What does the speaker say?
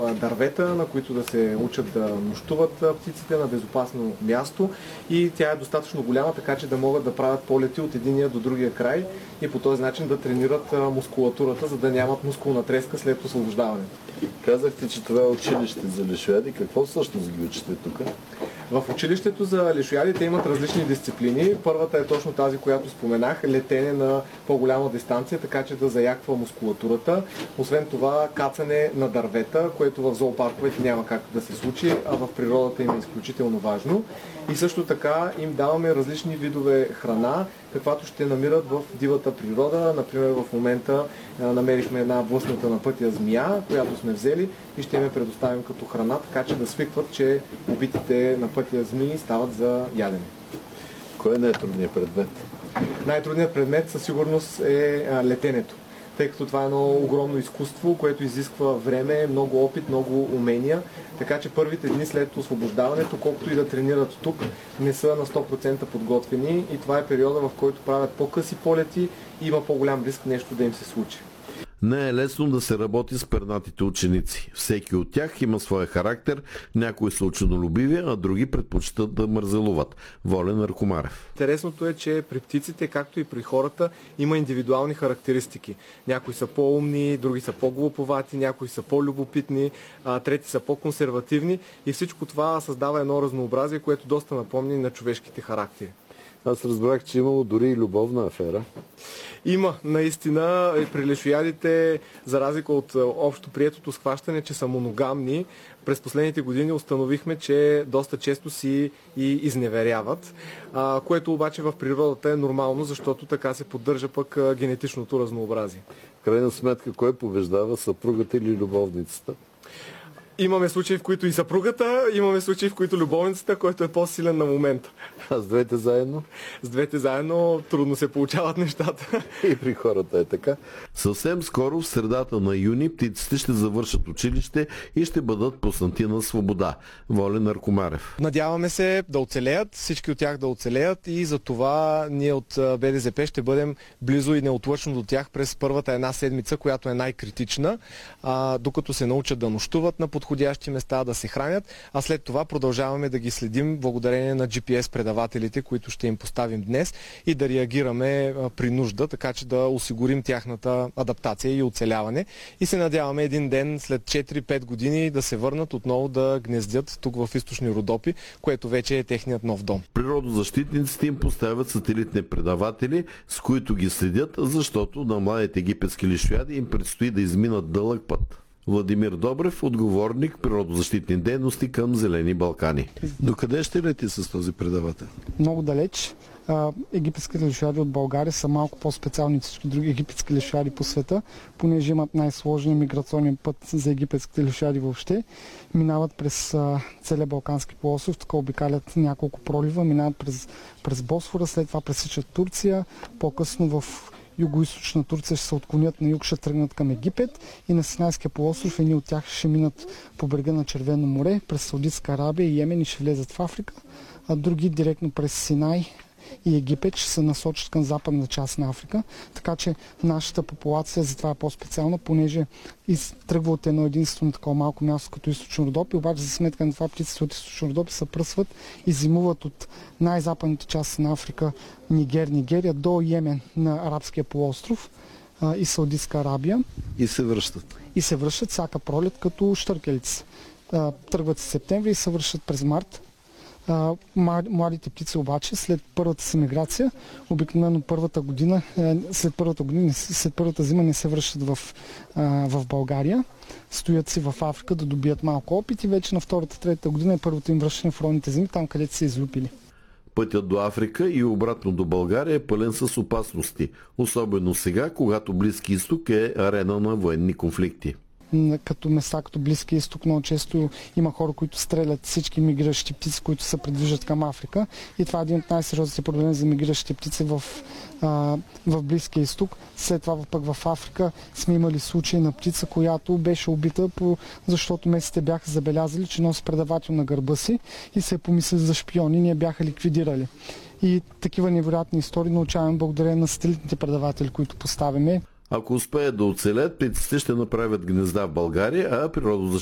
дървета, на които да се учат да нощуват птиците на безопасно място, и тя е достатъчно голяма, така че да могат да правят полети от единия до другия край и по този начин да тренират мускулатурата, за да нямат мускулна треска след освобождаването. Казахте, че това е училище за лешояди. Какво всъщност ги учите тук? В училището за лешоядите имат различни дисциплини. Първата е точно тази, която споменах, летене на по-голяма дистанция, така че да заяква мускулатурата. Освен това, кацане на дървета, което в зоопарковете няма как да се случи, а в природата им е изключително важно. И също така им даваме различни видове храна, каквато ще намират в дивата природа. Например, в момента намерихме една блъсната на пътя змия, която сме взели и ще им я предоставим като храна, така че да свикват, че убитите на пътя змии стават за ядене. Кой е най-трудният предмет? Най-трудният предмет със сигурност е летенето, тъй като това е едно огромно изкуство, което изисква време, много опит, много умения, така че първите дни след освобождаването, колкото и да тренират тук, не са на 100% подготвени и това е периода, в който правят по-къси полети и има по-голям риск нещо да им се случи. Не е лесно да се работи с пернатите ученици. Всеки от тях има своя характер, някои са ученолюбиви, а други предпочитат да мързелуват. Волен Аркомарев. Интересното е, че при птиците, както и при хората, има индивидуални характеристики. Някои са по-умни, други са по-глуповати, някои са по-любопитни, трети са по-консервативни и всичко това създава едно разнообразие, което доста напомни на човешките характери. Аз разбрах, че имало дори и любовна афера. Има, наистина, при лешоядите, за разлика от общо приетото схващане, че са моногамни, през последните години установихме, че доста често си и изневеряват, което обаче в природата е нормално, защото така се поддържа пък генетичното разнообразие. В крайна сметка, кой побеждава, съпругата или любовницата? Имаме случаи, в които и съпругата, имаме случаи, в които любовницата, който е по-силен на момента. А с двете заедно? С двете заедно трудно се получават нещата. И при хората е така. Съвсем скоро, в средата на юни, птиците ще завършат училище и ще бъдат пуснати на свобода. Волен Аркомарев. Надяваме се да оцелеят, всички от тях да оцелеят и за това ние от БДЗП ще бъдем близо и неотлъчно до тях през първата една седмица, която е най-критична, докато се научат да нощуват на подходящи места, да се хранят, а след това продължаваме да ги следим благодарение на GPS предавателите, които ще им поставим днес и да реагираме при нужда, така че да осигурим тяхната адаптация и оцеляване. И се надяваме един ден след 4-5 години да се върнат отново да гнездят тук в източни Родопи, което вече е техният нов дом. Природозащитниците им поставят сателитни предаватели, с които ги следят, защото на младите египетски лешояди им предстои да изминат дълъг път. Владимир Добрев, отговорник природозащитни дейности към Зелени Балкани. Докъде ще лети с този предавател? Много далеч. Египетските лешояди от България са малко по-специални от всички други египетски лешояди по света, понеже имат най-сложния миграционен път за египетските лешояди въобще. Минават през целия Балкански полуостров, така обикалят няколко пролива, минават през Босфора, след това пресичат Турция, по-късно в юго-источна Турция ще се отклонят на юг, ще тръгнат към Египет и на Синайския полуостров едни от тях ще минат по брега на Червено море, през Саудитска Арабия и Йемен и ще влезат в Африка, а други директно през Синай и Египет ще се насочат към западна част на Африка. Така че нашата популация затова е по-специална, понеже тръгва от едно единствено такова малко място като Източно Родопи, обаче за сметка на това птиците от Източно Родопи се пръсват и зимуват от най-западните части на Африка, Нигерия до Йемен на Арабския полуостров и Саудитска Арабия. И се връщат. И се връщат всяка пролет като щъркелици. Тръгват в септември и се връщат през март. Младите птици обаче след първата си миграция, обикновено след първата зима не се връщат в България, стоят си в Африка да добият малко опит и вече на втората, третата година е първото им връщане в родните земи, там където са излюпили. Пътят до Африка и обратно до България е пълен с опасности, особено сега, когато Близки изток е арена на военни конфликти. Като места, като Близкия изток, много често има хора, които стрелят всички мигриращи птици, които се придвижат към Африка. И това е един от най-сериозните проблеми за мигриращите птици в Близкия изток. След това пък в Африка сме имали случаи на птица, която беше убита, защото местите бяха забелязали, че носи предавател на гърба си и се е помислили за шпиони, ние бяха ликвидирали. И такива невероятни истории научаваме благодарение на сателитните предаватели, които поставяме. Ако успеят да оцелят, птиците ще направят гнезда в България, а